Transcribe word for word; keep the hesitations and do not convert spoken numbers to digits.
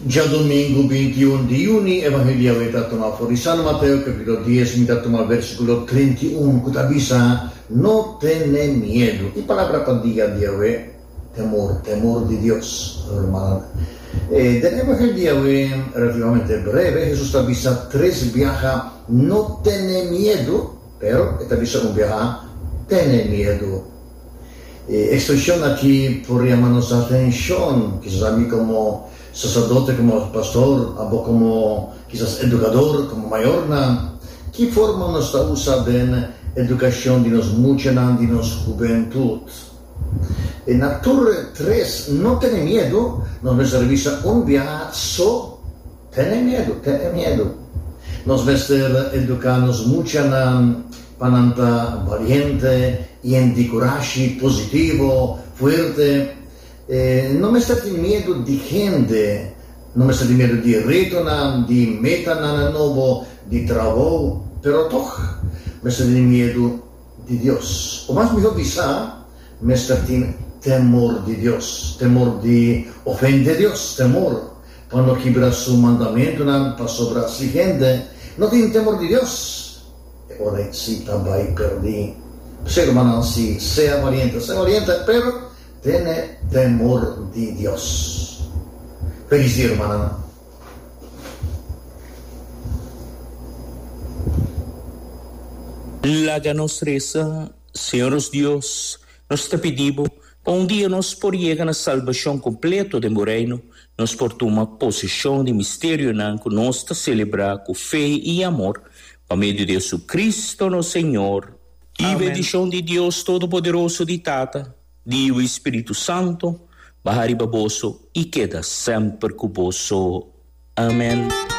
Já domingo vinte e um de junho, Evangelho está tomado por San Mateo, capítulo dez, está tomado versículo trinta e um, que avisa, no tiene miedo. E palavra para dia de hoje, temor, temor de Deus, hermano. Eh, del Evangelho de hoje, relativamente breve, Jesus avisa tres viaja, no tiene miedo, pero esta avisa un viaja, tiene miedo. Eh, expresión aquí por llamarnos atención, quizás a mí como sacerdote, como pastor, o como quizás educador, como mayorna, que forma nos usa en educación de nos mucha de nos juventud. En la torre tres no tiene miedo, nos revisa un viaje, so tiene miedo, tiene miedo. Nos vester educarnos mucha pananta valiente y en de coraje positivo, fuerte. Eh, non mi state miedo di gente, non mi state miedo di retorno, di meta na novo, di trabajo, pero toch mi state miedo di Dios. O más mejor bisa, mi state temor di Dios, temor di ofender Dios, temor quando quebra su mandamento, para sobra si gente, no tiene temor di Dios. E ora si también perdi. Ser hermano, si sea valiente, sea valiente, pero tiene temor de Dios. Feliz día, hermana. Laga nos reza, Senhor Deus, nós te pedimos, para um dia nós por chegar na salvação completa de Moreno, nós por tomar posição de mistério que nós te celebrar com fé e amor, por meio de Jesus Cristo, nosso Senhor. E bendição de Deus Todo-Poderoso de Tata, de o Espírito Santo, bahari baboso e queda sempre cuboso. Amém.